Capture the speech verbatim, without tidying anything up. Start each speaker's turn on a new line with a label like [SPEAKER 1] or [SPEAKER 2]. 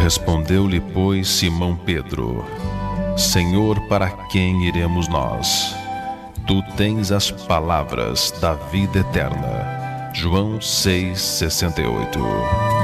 [SPEAKER 1] Respondeu-lhe, pois, Simão Pedro: Senhor, para quem iremos nós? Tu tens as palavras da vida eterna. João seis, sessenta e oito.